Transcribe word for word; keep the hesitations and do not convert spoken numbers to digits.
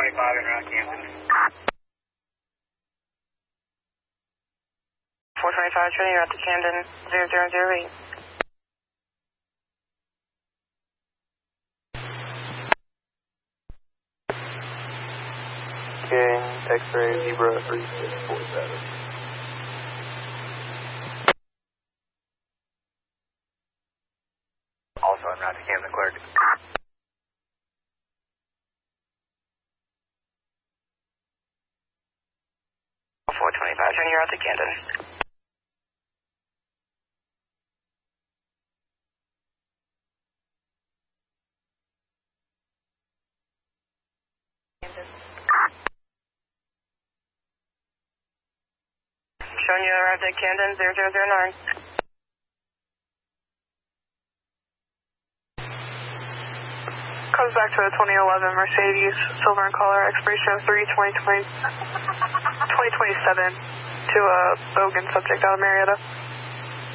twenty-five in route Camden. four twenty-five, turning route to Camden, zero zero zero eight. King, X-ray, Zebra, three six four seven. Also en route to Camden, cleared. four twenty-five, turning route to Camden. Showing you arrived at Camden, zero zero zero nine. Comes back to a twenty eleven Mercedes, silver in color, expiration of three twenty twenty, twenty twenty-seven to a Bogan subject out of Marietta.